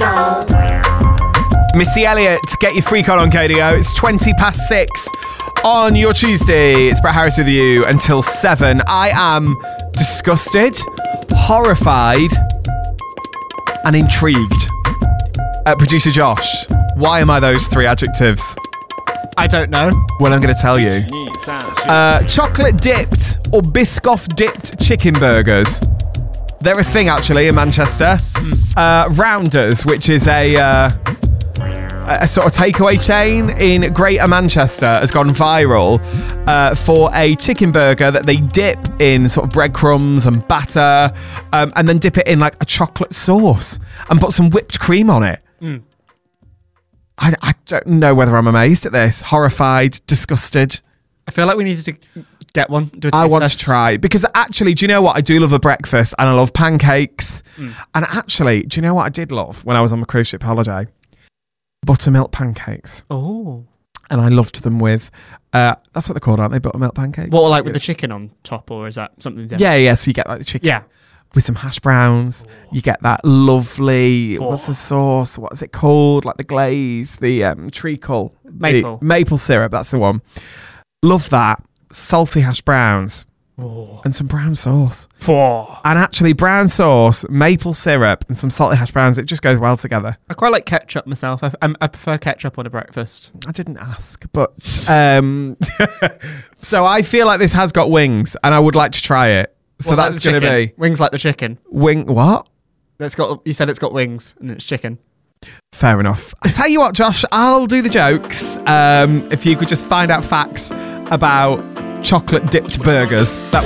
Missy Elliott, get your freak on KDO. It's 6:20 on your Tuesday. It's Brett Harris with you until 7. I am disgusted, horrified, and intrigued. Producer Josh, why am I those three adjectives? I don't know. Well, I'm going to tell you. Chocolate dipped or Biscoff dipped chicken burgers. They're a thing actually in Manchester. Rounders, which is a sort of takeaway chain in Greater Manchester, has gone viral for a chicken burger that they dip in sort of breadcrumbs and batter, and then dip it in like a chocolate sauce and put some whipped cream on it. I don't know whether I'm amazed at this, horrified, disgusted. I feel like we needed to get one. I want to try, because actually, do you know what? I do love a breakfast and I love pancakes. And actually, do you know what I did love when I was on my cruise ship holiday? Buttermilk pancakes. Oh. And I loved them with, that's what they're called, aren't they? Buttermilk pancakes. What, like with the chicken on top, or is that something different? Yeah, so you get like the chicken. Yeah. With some hash browns. You get that lovely, what's the sauce? What is it called? Like the glaze, the treacle. Maple. Maple syrup, that's the one. Love that. Salty hash browns. And some brown sauce. And actually, brown sauce, maple syrup, and some salty hash browns, it just goes well together. I quite like ketchup myself. I prefer ketchup on a breakfast. I didn't ask, but so I feel like this has got wings, and I would like to try it. So What, that's going to be wings like the chicken. What? You said it's got wings and it's chicken. Fair enough. I tell you what, Josh, I'll do the jokes. If you could just find out facts about chocolate dipped burgers, that